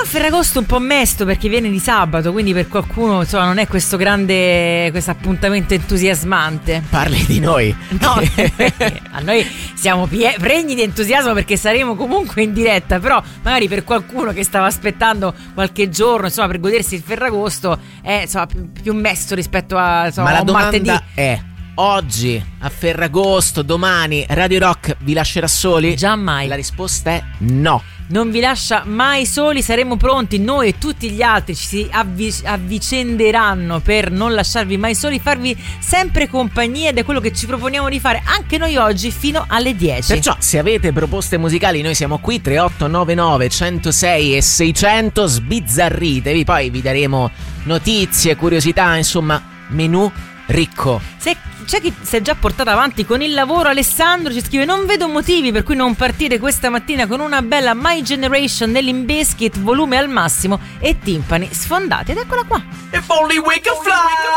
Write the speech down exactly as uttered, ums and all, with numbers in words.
Ferragosto un po' mesto perché viene di sabato, quindi per qualcuno insomma non è questo grande, questo appuntamento entusiasmante. Parli di noi. No, a noi siamo pie- pregni di entusiasmo perché saremo comunque in diretta, però magari per qualcuno che stava aspettando qualche giorno insomma per godersi il Ferragosto è insomma più, più mesto rispetto a, insomma, Ma la a un domanda martedì. è: oggi a Ferragosto, domani Radio Rock vi lascerà soli? Già mai. La risposta è no. Non vi lascia mai soli, saremo pronti noi e tutti gli altri ci si avvic- avvicenderanno per non lasciarvi mai soli, farvi sempre compagnia, ed è quello che ci proponiamo di fare anche noi oggi fino alle dieci. Perciò se avete proposte musicali noi siamo qui, tre otto nove nove uno zero sei e seicento, sbizzarritevi, poi vi daremo notizie, curiosità, insomma menù ricco. Se c'è chi si è già portato avanti con il lavoro, Alessandro ci scrive: non vedo motivi per cui non partire questa mattina con una bella My Generation nell'Limp Bizkit, volume al massimo e timpani sfondati. Ed eccola qua. If only we could fly.